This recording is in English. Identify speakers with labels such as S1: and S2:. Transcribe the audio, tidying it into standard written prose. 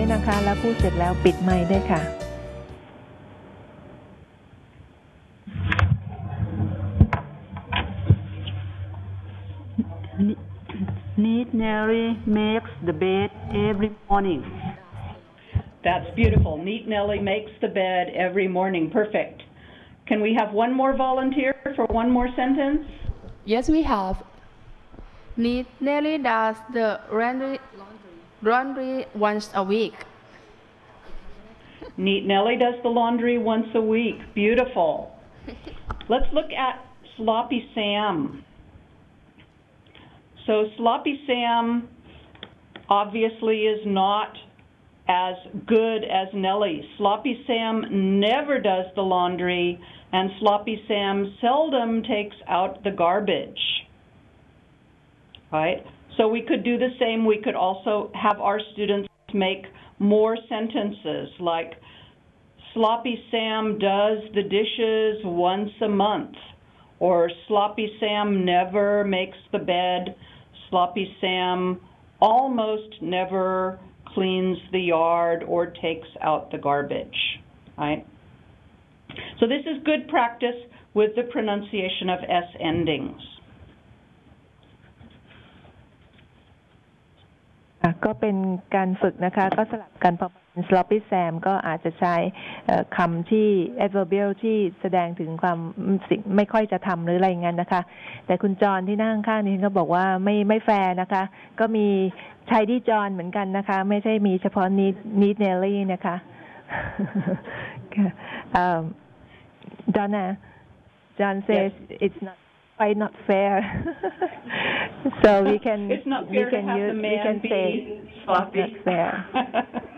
S1: ด้วยนะคะแล้วพูดเสร็จแล้วปิดไมค์ด้วยค่ะ
S2: Neat Nelly makes the bed every morning.
S3: That's beautiful. Neat Nelly makes the bed every morning. Perfect. Can we have one more volunteer for one more sentence?
S4: Yes, we have. Neat Nelly does the laundry once a week.
S3: Neat Nelly does the laundry once a week. Beautiful. Let's look at Sloppy Sam. So Sloppy Sam obviously is not as good as Nelly. Sloppy Sam never does the laundry, and Sloppy Sam seldom takes out the garbage. Right? So we could do the same. We could also have our students make more sentences like Sloppy Sam does the dishes once a month, or Sloppy Sam never makes the bed. Sloppy Sam almost never cleans the yard or takes out the garbage, right? So this is good practice with the pronunciation of S endings.
S1: ก็เป็นการฝึกนะคะก็สลับกันพอเป็น sloppy Sam ก็อาจจะใช้คำที่ adverbial ที่แสดงถึงความสิ่งไม่ค่อยจะทำหรืออะไรเงี้ยนะคะแต่คุณจรที่นั่งข้างนี้ก็บอกว่าไม่แฟร์นะคะก็มีชายดีจรเหมือนกันนะคะไม่ใช่มีเฉพาะ Neat Nelly นะคะ John says it's not fair. So we can
S3: it's not fair to have the man be sloppy.
S1: Not fair.